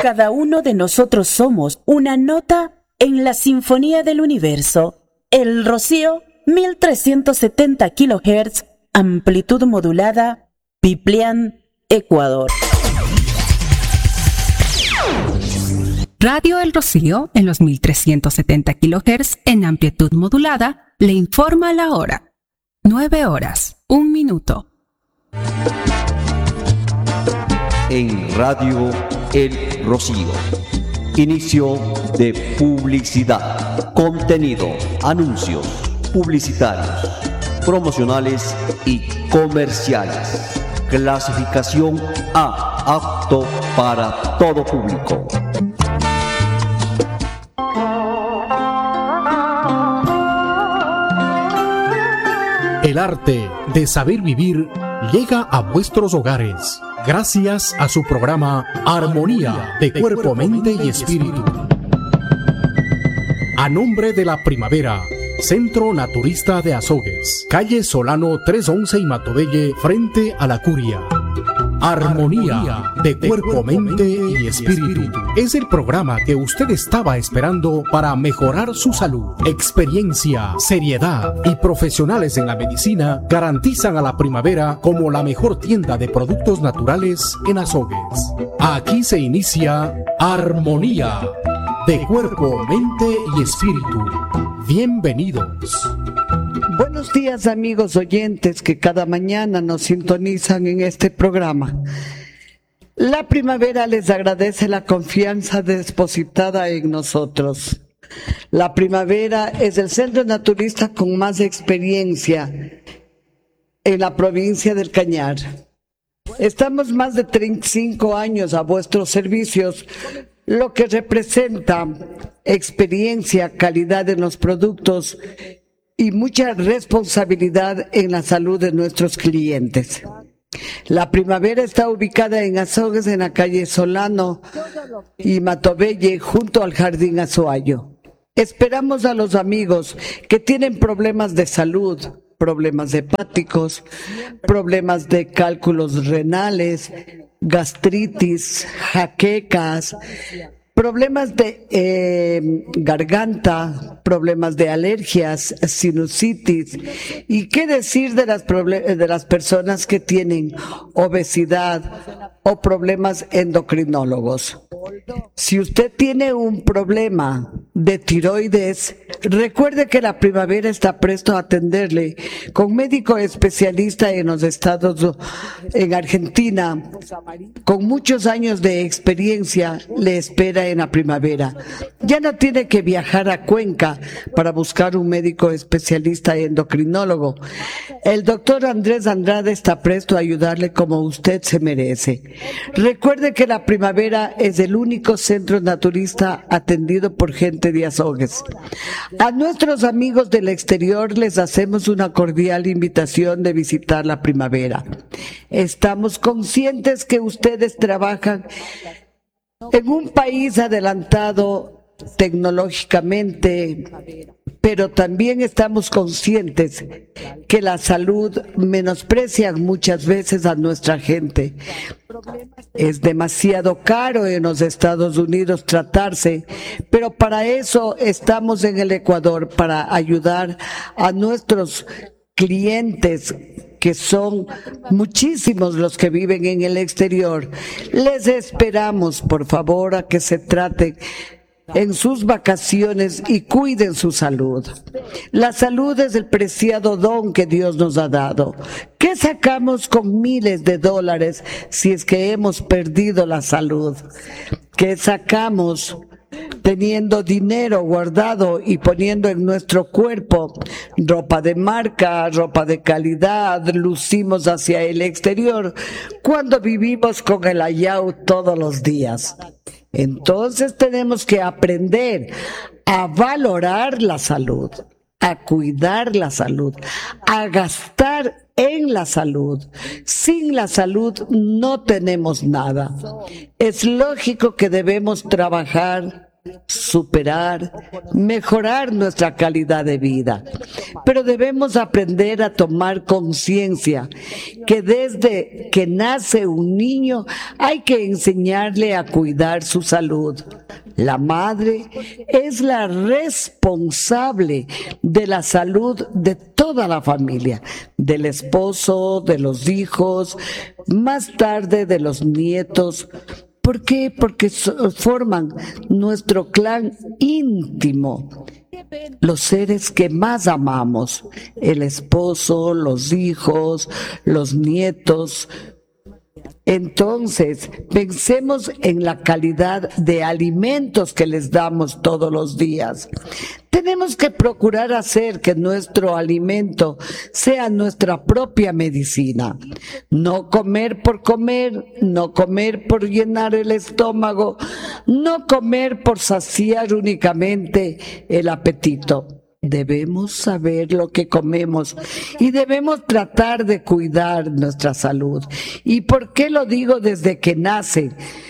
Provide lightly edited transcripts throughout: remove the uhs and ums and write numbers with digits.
Cada uno de nosotros somos una nota en la sinfonía del universo. El Rocío, 1370 kHz, amplitud modulada, Piplián, Ecuador. Radio El Rocío, en los 1370 kHz, en amplitud modulada, le informa la hora. 9:01. En Radio El Rocío. Inicio de publicidad. Contenido, anuncios, publicitarios, promocionales y comerciales. Clasificación A, apto para todo público. El arte de saber vivir llega a vuestros hogares gracias a su programa Armonía de Cuerpo, Mente y Espíritu. A nombre de la Primavera, Centro Naturista de Azogues, calle Solano 311 y Matobelle, frente a la Curia. Armonía de Cuerpo, Mente y Espíritu es el programa que usted estaba esperando para mejorar su salud. Experiencia, seriedad y profesionales en la medicina garantizan a la Primavera como la mejor tienda de productos naturales en Azogues. Aquí se inicia Armonía de Cuerpo, Mente y Espíritu. Bienvenidos. Buenos días, amigos oyentes que cada mañana nos sintonizan en este programa. La Primavera les agradece la confianza depositada en nosotros. La Primavera es el centro naturista con más experiencia en la provincia del Cañar. Estamos más de 35 años a vuestros servicios, lo que representa experiencia, calidad en los productos y mucha responsabilidad en la salud de nuestros clientes. La Primavera está ubicada en Azogues, en la calle Solano y Matobelle, junto al Jardín Azuayo. Esperamos a los amigos que tienen problemas de salud, problemas hepáticos, problemas de cálculos renales, gastritis, jaquecas, problemas de garganta, problemas de alergias, sinusitis, y qué decir de las personas que tienen obesidad o problemas endocrinólogos. Si usted tiene un problema de tiroides, recuerde que la Primavera está presto a atenderle con médico especialista en los estados, en Argentina, con muchos años de experiencia, le espera en la Primavera. Ya no tiene que viajar a Cuenca para buscar un médico especialista endocrinólogo. El doctor Andrés Andrade está presto a ayudarle como usted se merece. Recuerde que la Primavera es el único centro naturista atendido por gente de Azogues. A nuestros amigos del exterior les hacemos una cordial invitación de visitar la Primavera. Estamos conscientes que ustedes trabajan en un país adelantado tecnológicamente, pero también estamos conscientes que la salud menosprecia muchas veces a nuestra gente. Es demasiado caro en los Estados Unidos tratarse, pero para eso estamos en el Ecuador, para ayudar a nuestros clientes, que son muchísimos los que viven en el exterior. Les esperamos, por favor, a que se traten en sus vacaciones y cuiden su salud. La salud es el preciado don que Dios nos ha dado. ¿Qué sacamos con miles de dólares si es que hemos perdido la salud? ¿Qué sacamos teniendo dinero guardado y poniendo en nuestro cuerpo ropa de marca, ropa de calidad, lucimos hacia el exterior, cuando vivimos con el ayau todos los días? Entonces tenemos que aprender a valorar la salud, a cuidar la salud, a gastar en la salud. Sin la salud no tenemos nada. Es lógico que debemos trabajar superar, mejorar nuestra calidad de vida. Pero debemos aprender a tomar conciencia que desde que nace un niño hay que enseñarle a cuidar su salud. La madre es la responsable de la salud de toda la familia, del esposo, de los hijos, más tarde de los nietos. ¿Por qué? Porque forman nuestro clan íntimo, los seres que más amamos, el esposo, los hijos, los nietos. Entonces, pensemos en la calidad de alimentos que les damos todos los días. Tenemos que procurar hacer que nuestro alimento sea nuestra propia medicina. No comer por comer, no comer por llenar el estómago, no comer por saciar únicamente el apetito. Debemos saber lo que comemos y debemos tratar de cuidar nuestra salud. ¿Y por qué lo digo desde que nace?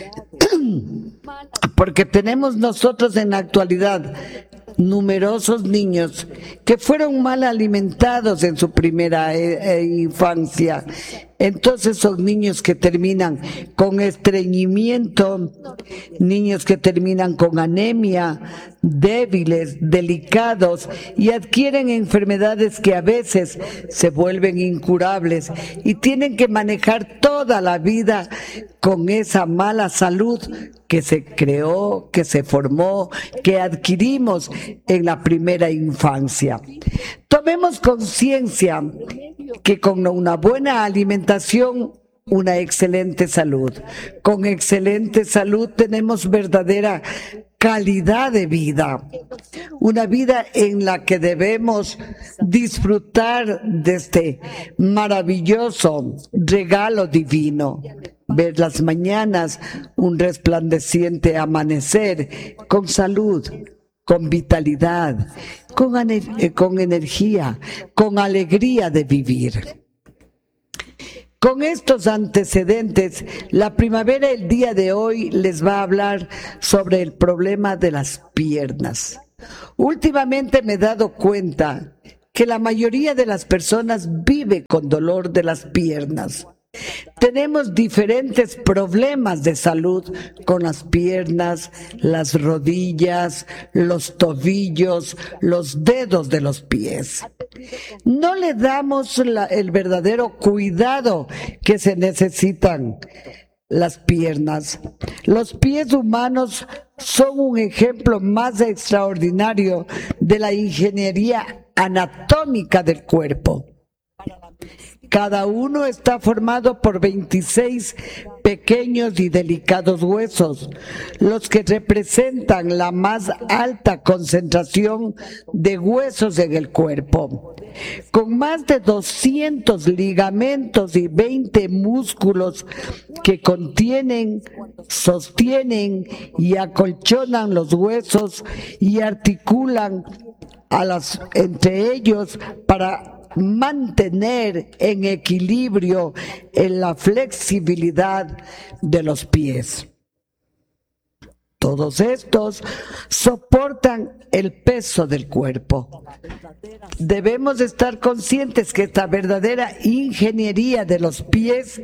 Porque tenemos nosotros en la actualidad numerosos niños que fueron mal alimentados en su primera infancia. Entonces son niños que terminan con estreñimiento, niños que terminan con anemia, débiles, delicados y adquieren enfermedades que a veces se vuelven incurables y tienen que manejar toda la vida con esa mala salud que se creó, que se formó, que adquirimos en la primera infancia. Tomemos conciencia que con una buena alimentación, una excelente salud. Con excelente salud tenemos verdadera calidad de vida. Una vida en la que debemos disfrutar de este maravilloso regalo divino. Ver las mañanas un resplandeciente amanecer con salud, con vitalidad, con energía, con alegría de vivir. Con estos antecedentes, la primavera el día de hoy les va a hablar sobre el problema de las piernas. Últimamente me he dado cuenta que la mayoría de las personas vive con dolor de las piernas. Tenemos diferentes problemas de salud con las piernas, las rodillas, los tobillos, los dedos de los pies. No le damos el verdadero cuidado que se necesitan las piernas. Los pies humanos son un ejemplo más extraordinario de la ingeniería anatómica del cuerpo. Cada uno está formado por 26 pequeños y delicados huesos, los que representan la más alta concentración de huesos en el cuerpo. Con más de 200 ligamentos y 20 músculos que contienen, sostienen y acolchonan los huesos y articulan entre ellos para mantener en equilibrio en la flexibilidad de los pies. Todos estos soportan el peso del cuerpo. Debemos estar conscientes que esta verdadera ingeniería de los pies,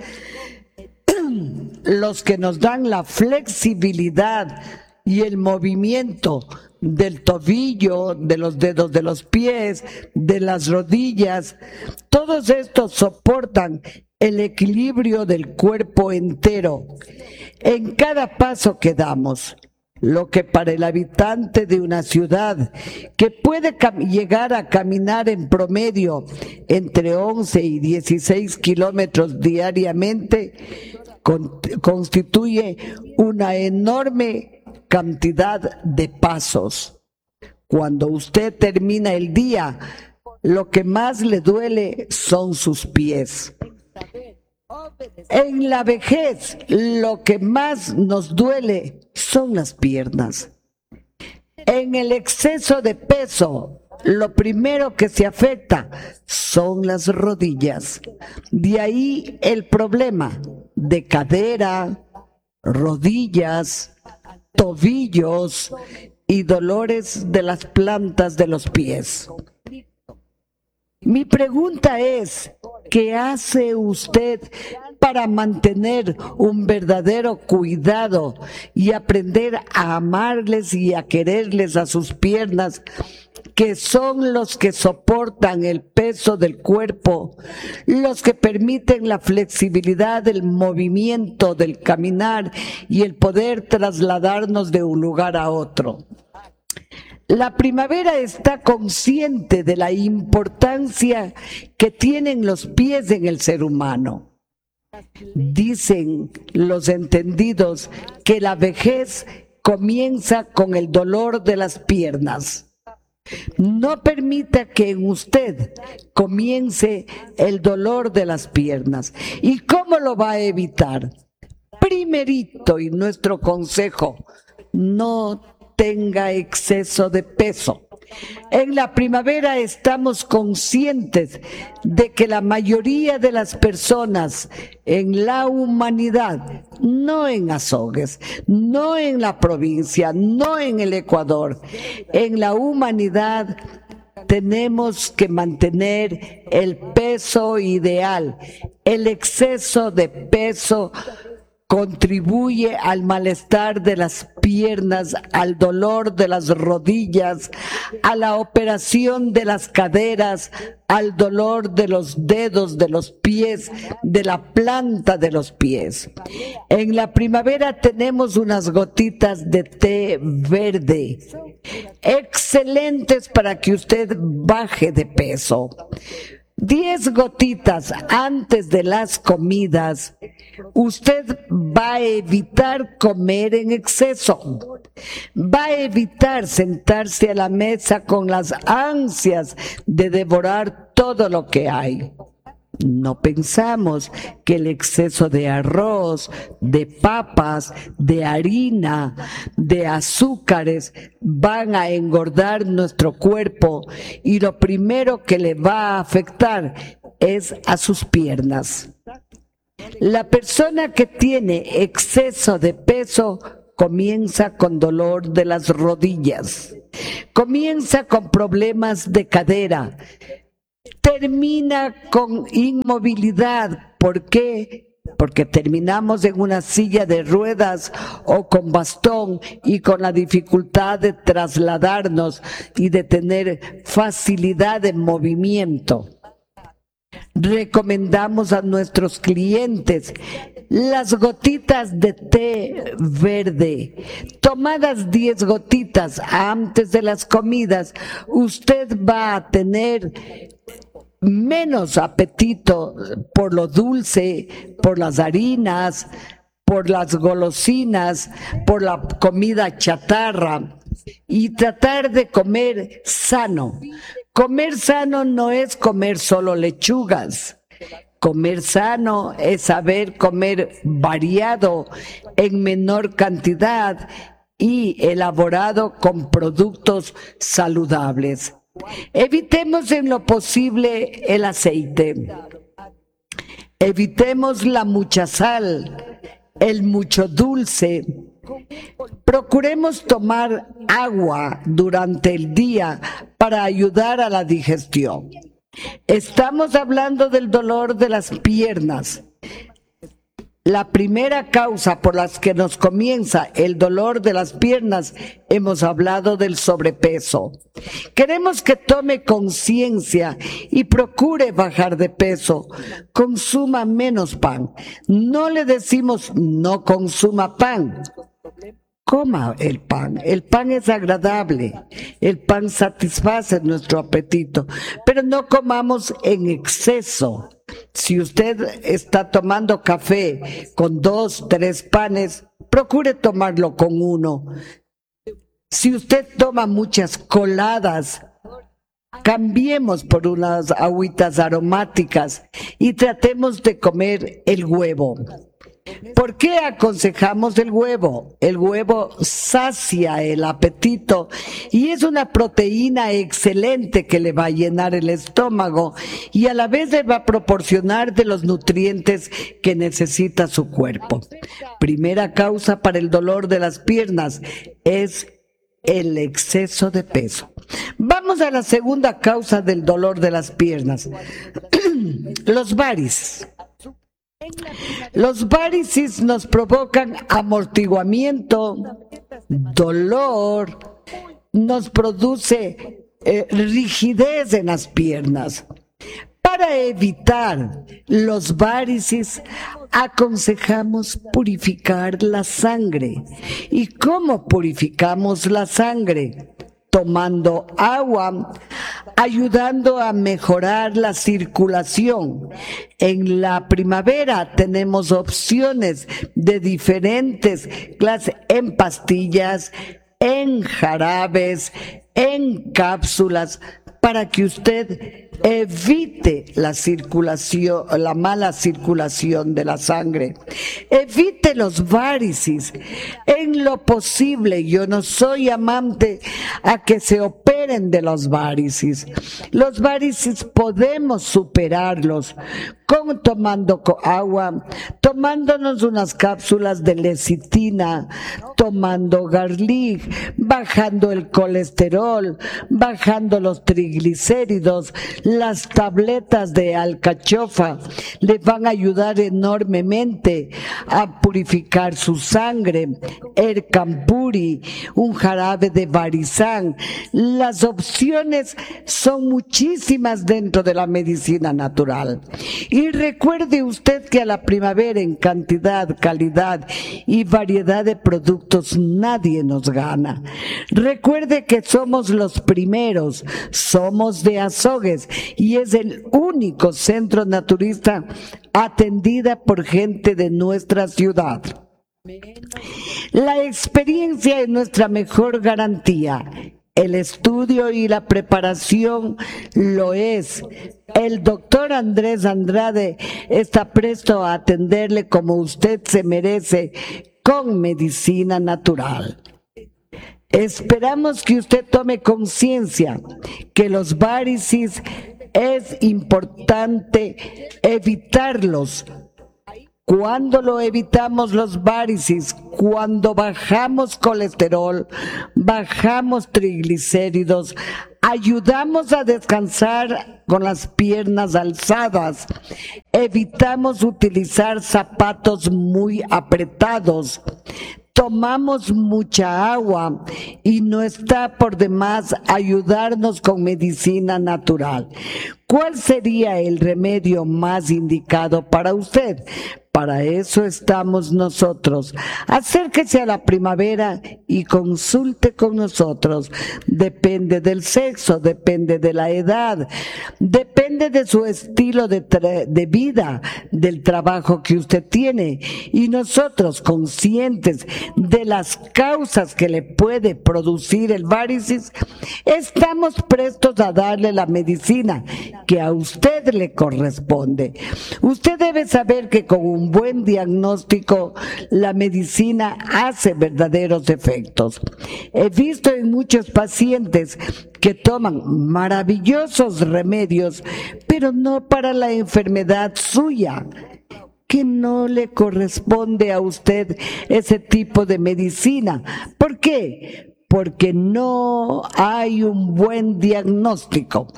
los que nos dan la flexibilidad y el movimiento del tobillo, de los dedos de los pies, de las rodillas, todos estos soportan el equilibrio del cuerpo entero en cada paso que damos. Lo que para el habitante de una ciudad que puede llegar a caminar en promedio entre 11 y 16 kilómetros diariamente, constituye una enorme cantidad de pasos. Cuando usted termina el día, lo que más le duele son sus pies. En la vejez, lo que más nos duele son las piernas. En el exceso de peso, lo primero que se afecta son las rodillas. De ahí el problema de cadera, rodillas, tobillos y dolores de las plantas de los pies. Mi pregunta es, ¿qué hace usted para mantener un verdadero cuidado y aprender a amarles y a quererles a sus piernas, que son los que soportan el peso del cuerpo, los que permiten la flexibilidad del movimiento, del caminar y el poder trasladarnos de un lugar a otro? La primavera está consciente de la importancia que tienen los pies en el ser humano. Dicen los entendidos que la vejez comienza con el dolor de las piernas. No permita que en usted comience el dolor de las piernas. ¿Y cómo lo va a evitar? Primerito, y nuestro consejo, no tenga exceso de peso. En la primavera estamos conscientes de que la mayoría de las personas en la humanidad, no en Azogues, no en la provincia, no en el Ecuador, en la humanidad tenemos que mantener el peso ideal. El exceso de peso contribuye al malestar de las piernas, al dolor de las rodillas, a la operación de las caderas, al dolor de los dedos de los pies, de la planta de los pies. En la primavera tenemos unas gotitas de té verde, excelentes para que usted baje de peso. 10 gotitas antes de las comidas, usted va a evitar comer en exceso, va a evitar sentarse a la mesa con las ansias de devorar todo lo que hay. No pensamos que el exceso de arroz, de papas, de harina, de azúcares van a engordar nuestro cuerpo y lo primero que le va a afectar es a sus piernas. La persona que tiene exceso de peso comienza con dolor de las rodillas, comienza con problemas de cadera, termina con inmovilidad. ¿Por qué? Porque terminamos en una silla de ruedas o con bastón y con la dificultad de trasladarnos y de tener facilidad de movimiento. Recomendamos a nuestros clientes las gotitas de té verde, tomadas 10 gotitas antes de las comidas, usted va a tener menos apetito por lo dulce, por las harinas, por las golosinas, por la comida chatarra, y tratar de comer sano. Comer sano no es comer solo lechugas. Comer sano es saber comer variado, en menor cantidad y elaborado con productos saludables. Evitemos en lo posible el aceite. Evitemos la mucha sal, el mucho dulce. Procuremos tomar agua durante el día para ayudar a la digestión. Estamos hablando del dolor de las piernas. La primera causa por la que nos comienza el dolor de las piernas, hemos hablado del sobrepeso. Queremos que tome conciencia y procure bajar de peso. Consuma menos pan. No le decimos no consuma pan. Coma el pan es agradable, el pan satisface nuestro apetito, pero no comamos en exceso. Si usted está tomando café con 2, 3 panes, procure tomarlo con 1. Si usted toma muchas coladas, cambiemos por unas agüitas aromáticas y tratemos de comer el huevo. ¿Por qué aconsejamos el huevo? El huevo sacia el apetito y es una proteína excelente que le va a llenar el estómago y a la vez le va a proporcionar de los nutrientes que necesita su cuerpo. Primera causa para el dolor de las piernas es el exceso de peso. Vamos a la segunda causa del dolor de las piernas, los varices. Los varices nos provocan amortiguamiento, dolor, nos produce rigidez en las piernas. Para evitar los varices, aconsejamos purificar la sangre. ¿Y cómo purificamos la sangre? Tomando agua, ayudando a mejorar la circulación. En la primavera tenemos opciones de diferentes clases en pastillas, en jarabes, en cápsulas, para que usted evite la circulación, la mala circulación de la sangre. Evite los varices. En lo posible, yo no soy amante a que se operen de los varices. Los varices podemos superarlos tomando agua, tomándonos unas cápsulas de lecitina, tomando garlic, bajando el colesterol, bajando los triglicéridos. Las tabletas de alcachofa le van a ayudar enormemente a purificar su sangre. El campuri, un jarabe de barizán. Las opciones son muchísimas dentro de la medicina natural. Y recuerde usted que a la primavera en cantidad, calidad y variedad de productos nadie nos gana. Recuerde que somos los primeros, somos de Azogues y es el único centro naturista atendida por gente de nuestra ciudad. La experiencia es nuestra mejor garantía. El estudio y la preparación lo es. El doctor Andrés Andrade está presto a atenderle como usted se merece, con medicina natural. Esperamos que usted tome conciencia que los varices es importante evitarlos. ¿Cuándo lo evitamos los varices? Cuando bajamos colesterol, bajamos triglicéridos, ayudamos a descansar con las piernas alzadas, evitamos utilizar zapatos muy apretados, tomamos mucha agua y no está por demás ayudarnos con medicina natural. ¿Cuál sería el remedio más indicado para usted? Para eso estamos nosotros. Acérquese a la primavera y consulte con nosotros. Depende del sexo, depende de la edad, depende de su estilo de vida, del trabajo que usted tiene. Y nosotros, conscientes de las causas que le puede producir el varices, estamos prestos a darle la medicina que a usted le corresponde. Usted debe saber que con un buen diagnóstico la medicina hace verdaderos efectos. He visto en muchos pacientes que toman maravillosos remedios, pero no para la enfermedad suya, que no le corresponde a usted ese tipo de medicina. ¿Por qué? Porque no hay un buen diagnóstico.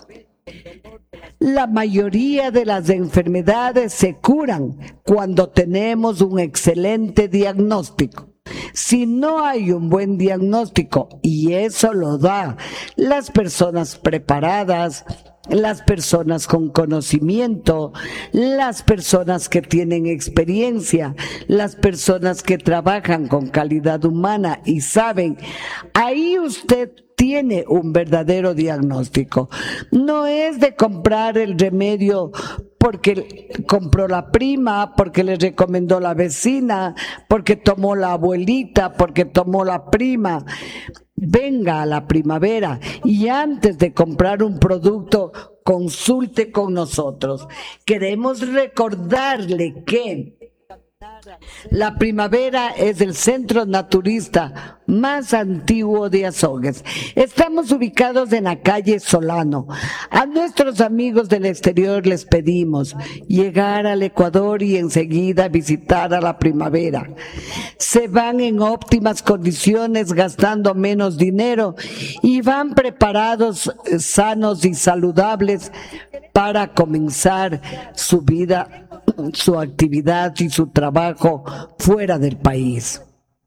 La mayoría de las enfermedades se curan cuando tenemos un excelente diagnóstico. Si no hay un buen diagnóstico, y eso lo da las personas preparadas, las personas con conocimiento, las personas que tienen experiencia, las personas que trabajan con calidad humana y saben, ahí usted tiene un verdadero diagnóstico. No es de comprar el remedio porque compró la prima, porque le recomendó la vecina, porque tomó la abuelita, porque tomó la prima. Venga a la primavera y antes de comprar un producto, consulte con nosotros. Queremos recordarle que La Primavera es el centro naturista más antiguo de Azogues. Estamos ubicados en la calle Solano. A nuestros amigos del exterior les pedimos llegar al Ecuador y enseguida visitar a La Primavera. Se van en óptimas condiciones, gastando menos dinero y van preparados, sanos y saludables para comenzar su vida, su actividad y su trabajo fuera del país.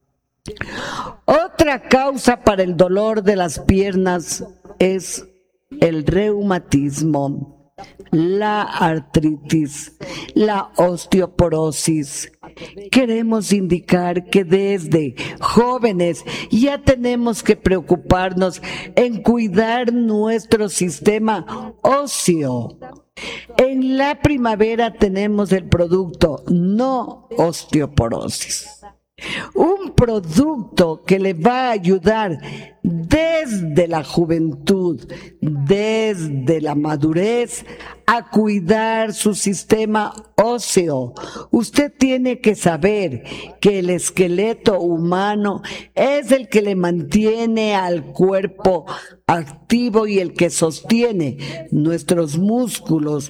Otra causa para el dolor de las piernas es el reumatismo, la artritis, la osteoporosis. Queremos indicar que desde jóvenes ya tenemos que preocuparnos en cuidar nuestro sistema óseo. En La Primavera tenemos el producto No Osteoporosis. Un producto que le va a ayudar desde la juventud, desde la madurez, a cuidar su sistema óseo. Usted tiene que saber que el esqueleto humano es el que le mantiene al cuerpo activo y el que sostiene nuestros músculos,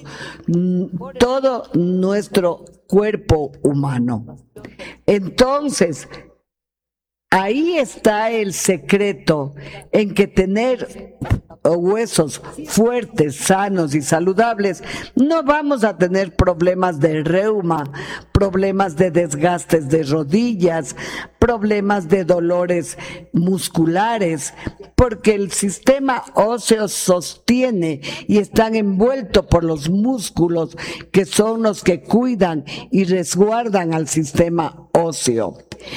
todo nuestro cuerpo humano. Entonces, ahí está el secreto en que tener huesos fuertes, sanos y saludables, no vamos a tener problemas de reuma, problemas de desgastes de rodillas, problemas de dolores musculares, porque el sistema óseo sostiene y están envueltos por los músculos que son los que cuidan y resguardan al sistema óseo.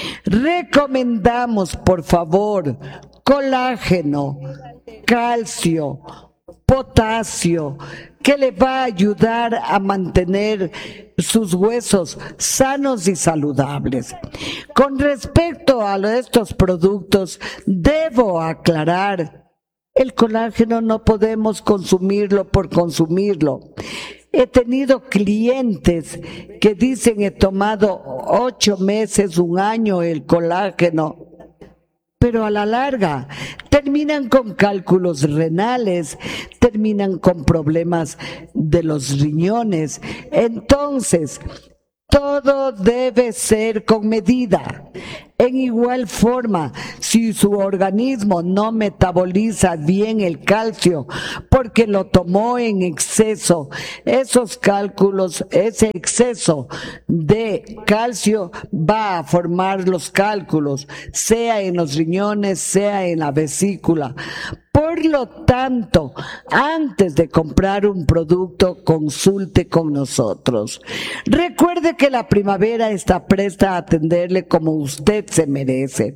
Recomendamos, por favor, colágeno, calcio, potasio, que le va a ayudar a mantener sus huesos sanos y saludables. Con respecto a estos productos, debo aclarar, el colágeno no podemos consumirlo por consumirlo. He tenido clientes que dicen he tomado 8 meses, 1 año el colágeno, pero a la larga terminan con cálculos renales, terminan con problemas de los riñones. Entonces, todo debe ser con medida. En igual forma, si su organismo no metaboliza bien el calcio porque lo tomó en exceso, esos cálculos, ese exceso de calcio va a formar los cálculos, sea en los riñones, sea en la vesícula. Por lo tanto, antes de comprar un producto, consulte con nosotros. Recuerde que La Primavera está presta a atenderle como usted se merece.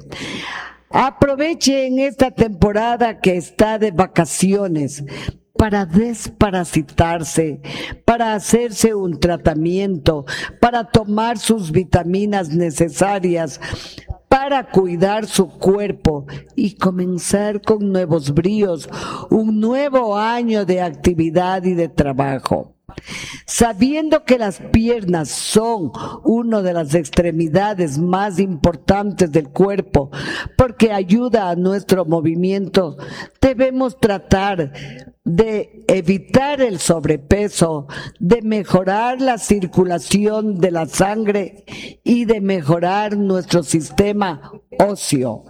Aproveche en esta temporada que está de vacaciones para desparasitarse, para hacerse un tratamiento, para tomar sus vitaminas necesarias, para cuidar su cuerpo y comenzar con nuevos bríos, un nuevo año de actividad y de trabajo. Sabiendo que las piernas son una de las extremidades más importantes del cuerpo porque ayuda a nuestro movimiento, debemos tratar de evitar el sobrepeso, de mejorar la circulación de la sangre y de mejorar nuestro sistema óseo.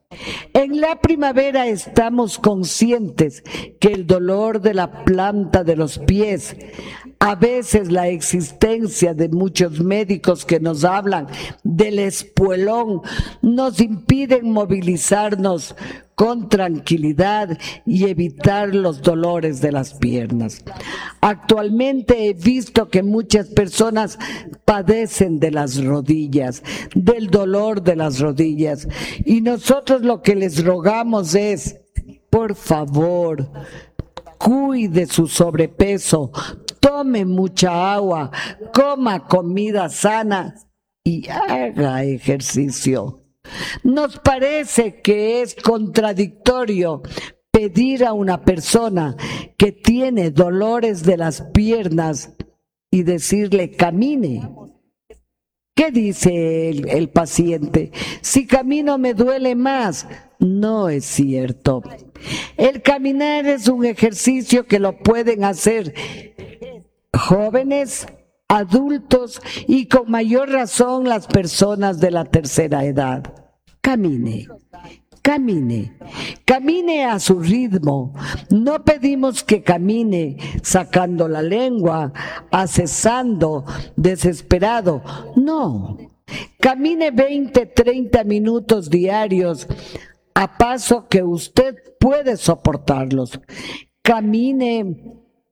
En La Primavera estamos conscientes que el dolor de la planta de los pies, a veces la existencia de muchos médicos que nos hablan del espuelón, nos impiden movilizarnos con tranquilidad y evitar los dolores de las piernas. Actualmente he visto que muchas personas padecen de las rodillas, del dolor de las rodillas, y nosotros lo que les rogamos es, por favor, cuide su sobrepeso, tome mucha agua, coma comida sana y haga ejercicio. Nos parece que es contradictorio pedir a una persona que tiene dolores de las piernas y decirle camine. ¿Qué dice el paciente? Si camino me duele más. No es cierto. El caminar es un ejercicio que lo pueden hacer jóvenes, adultos y con mayor razón las personas de la tercera edad. Camine. Camine a su ritmo. No pedimos que camine sacando la lengua, accesando, desesperado. No. Camine 20, 30 minutos diarios a paso que usted puede soportarlos. Camine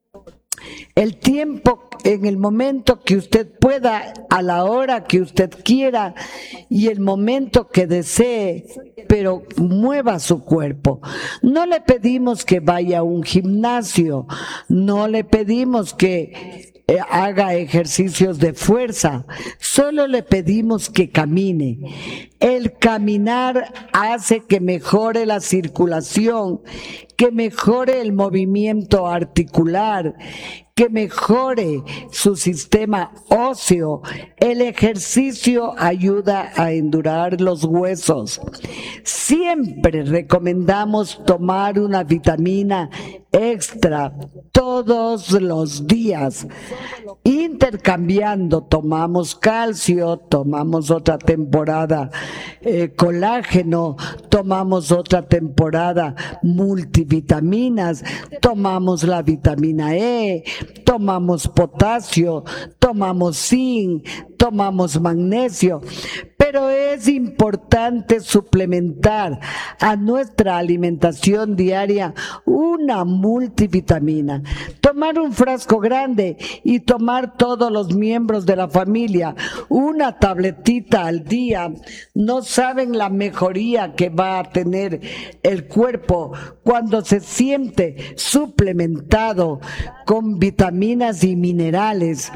el tiempo, en el momento que usted pueda, a la hora que usted quiera y el momento que desee, pero mueva su cuerpo. No le pedimos que vaya a un gimnasio, no le pedimos que haga ejercicios de fuerza, solo le pedimos que camine. El caminar hace que mejore la circulación, que mejore el movimiento articular, que mejore su sistema óseo. El ejercicio ayuda a endurar los huesos. Siempre recomendamos tomar una vitamina extra todos los días, intercambiando. Tomamos calcio, tomamos otra temporada colágeno, tomamos otra temporada multivitaminas, tomamos la vitamina E, tomamos potasio, tomamos zinc, tomamos magnesio, pero es importante suplementar a nuestra alimentación diaria una multivitamina. Tomar un frasco grande y tomar todos los miembros de la familia una tabletita al día, no saben la mejoría que va a tener el cuerpo cuando se siente suplementado con vitaminas y minerales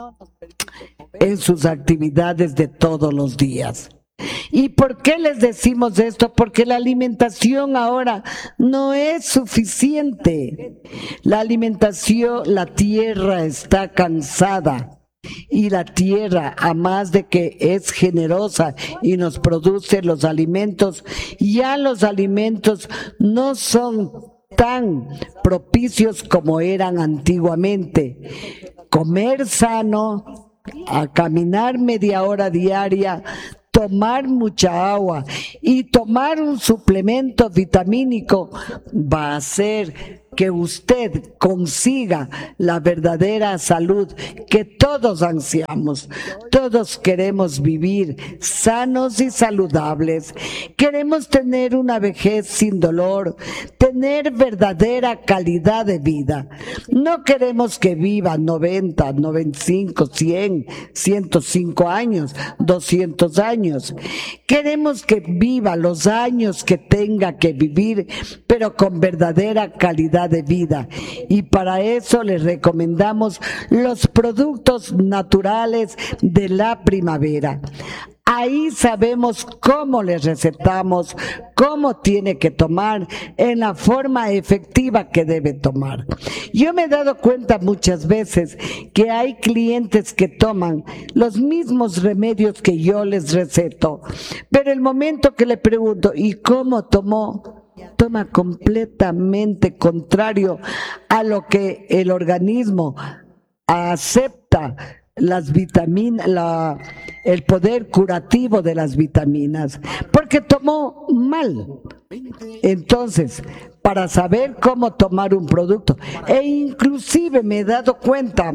en sus actividades de todos los días. ¿Y por qué les decimos esto? Porque la alimentación ahora no es suficiente. La alimentación, la tierra está cansada. Y la tierra, a más de que es generosa y nos produce los alimentos, ya los alimentos no son tan propicios como eran antiguamente. Comer sano, a caminar media hora diaria, tomar mucha agua y tomar un suplemento vitamínico va a hacer que usted consiga la verdadera salud que todos ansiamos. Todos queremos vivir sanos y saludables. Queremos tener una vejez sin dolor, tener verdadera calidad de vida. No queremos que viva 90, 95, 100, 105 años, 200 años. Queremos que viva los años que tenga que vivir, pero con verdadera calidad de vida. Y para eso les recomendamos los productos naturales de la primavera. Ahí sabemos cómo les recetamos, cómo tiene que tomar, en la forma efectiva que debe tomar. Yo me he dado cuenta muchas veces que hay clientes que toman los mismos remedios que yo les receto, pero el momento que le pregunto, ¿y cómo tomó? Toma completamente contrario a lo que el organismo acepta. Las vitaminas, el poder curativo de las vitaminas, porque tomó mal. Entonces, para saber cómo tomar un producto, e inclusive me he dado cuenta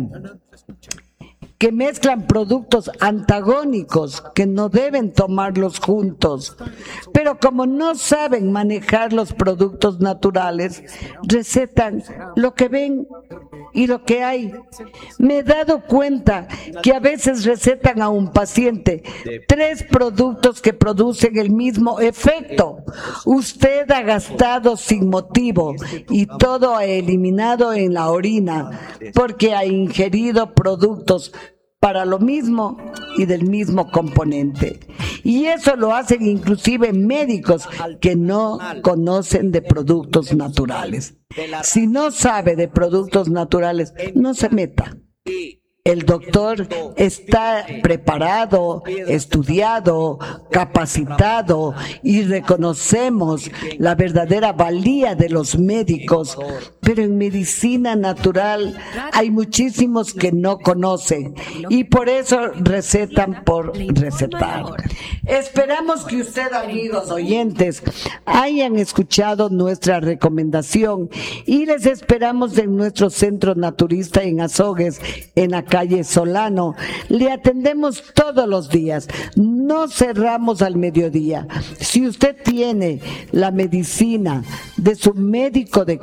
que mezclan productos antagónicos que no deben tomarlos juntos, pero como no saben manejar los productos naturales, recetan lo que ven y lo que hay. Me he dado cuenta que a veces recetan a un paciente 3 productos que producen el mismo efecto. Usted ha gastado sin motivo y todo ha eliminado en la orina porque ha ingerido productos para lo mismo y del mismo componente. Y eso lo hacen inclusive médicos que no conocen de productos naturales. Si no sabe de productos naturales, no se meta. El doctor está preparado, estudiado, capacitado y reconocemos la verdadera valía de los médicos, pero en medicina natural hay muchísimos que no conocen y por eso recetan por recetar. Esperamos que usted, amigos oyentes, hayan escuchado nuestra recomendación y les esperamos en nuestro centro naturista en Azogues, en la calle Solano. Le atendemos todos los días, no cerramos al mediodía. Si usted tiene la medicina de su médico de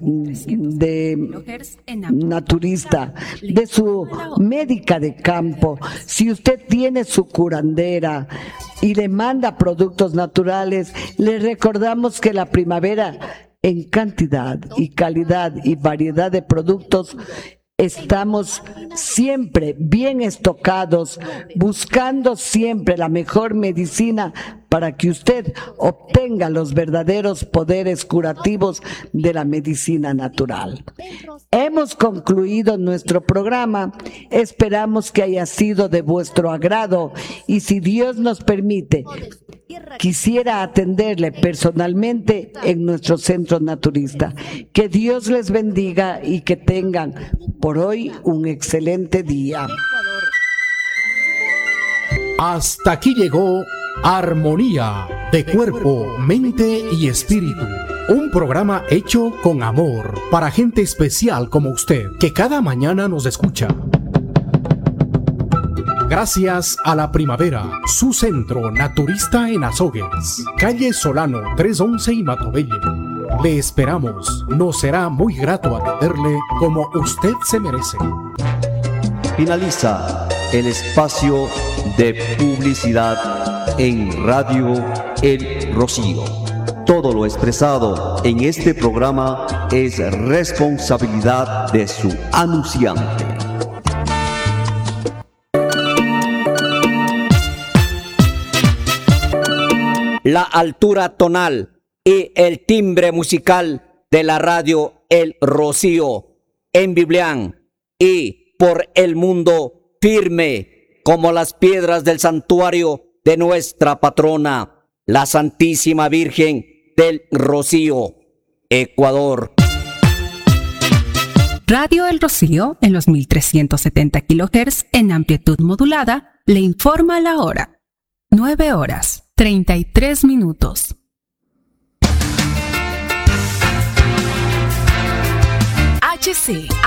naturista, de su médica de campo, si usted tiene su curandera y le manda productos naturales, le recordamos que la primavera, en cantidad y calidad y variedad de productos, estamos siempre bien estocados, buscando siempre la mejor medicina para que usted obtenga los verdaderos poderes curativos de la medicina natural. Hemos concluido nuestro programa, esperamos que haya sido de vuestro agrado y si Dios nos permite, quisiera atenderle personalmente en nuestro centro naturista. Que Dios les bendiga y que tengan por hoy un excelente día. Hasta aquí llegó Armonía de Cuerpo, Mente y Espíritu. Un programa hecho con amor para gente especial como usted, que cada mañana nos escucha. Gracias a La Primavera, su centro naturista en Azogues, calle Solano 311 y Matobelle. Le esperamos, nos será muy grato atenderle como usted se merece. Finaliza el espacio de publicidad en Radio El Rocío. Todo lo expresado en este programa es responsabilidad de su anunciante. La altura tonal y el timbre musical de la radio El Rocío en Biblián y por el mundo firme como las piedras del santuario de nuestra patrona, la Santísima Virgen del Rocío, Ecuador. Radio El Rocío en los 1370 kHz en amplitud modulada le informa la hora. 9:33. HC